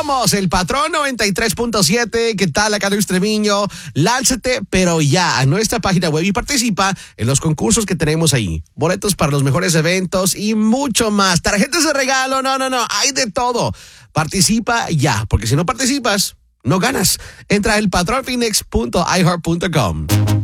somos el Patrón 93.7. ¿Qué tal, acá Luis Treviño? Lánzate, pero ya, a nuestra página web y participa en los concursos que tenemos ahí. Boletos para los mejores eventos y mucho más. Tarjetas de regalo, no, hay de todo. Participa ya, porque si no participas, no ganas. Entra a elpatronphoenix.iheart.com.